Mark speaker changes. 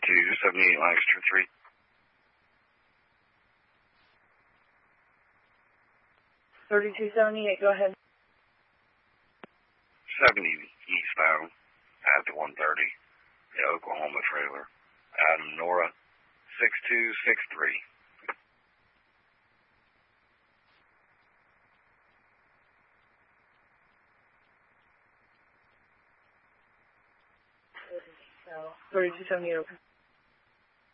Speaker 1: 3278 Lancaster 3.
Speaker 2: 3278, go ahead.
Speaker 1: 70 eastbound after 130, the Oklahoma trailer. Adam Nora 6263.
Speaker 2: So 3278, okay.